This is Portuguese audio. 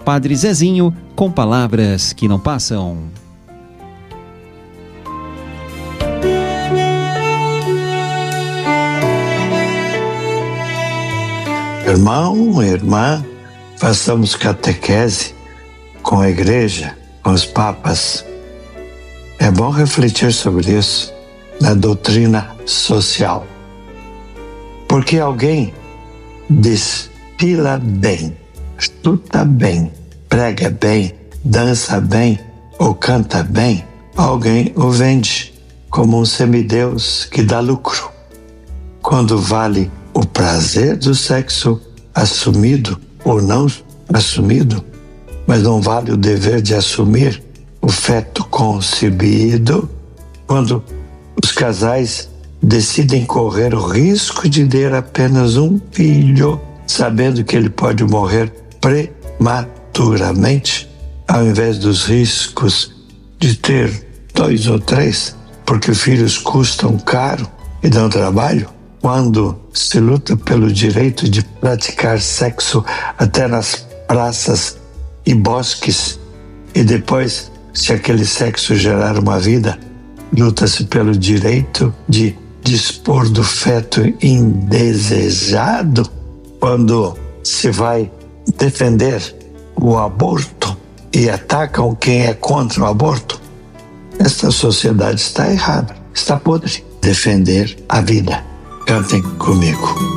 Padre Zezinho, com palavras que não passam. Irmão, irmã, façamos catequese com a igreja, com os papas. É bom refletir sobre isso na doutrina social. Porque alguém desfila bem, chuta bem, prega bem, dança bem ou canta bem, alguém o vende como um semideus que dá lucro. Quando vale o prazer do sexo assumido ou não assumido, mas não vale o dever de assumir o feto concebido, quando os casais decidem correr o risco de ter apenas um filho, sabendo que ele pode morrer prematuramente, ao invés dos riscos de ter 2 ou 3, porque filhos custam caro e dão trabalho. Quando se luta pelo direito de praticar sexo até nas praças e bosques, e depois, se aquele sexo gerar uma vida, luta-se pelo direito de dispor do feto indesejado. Quando se vai defender o aborto e atacam quem é contra o aborto, esta sociedade está errada, está podre. Defender a vida. Cantem comigo.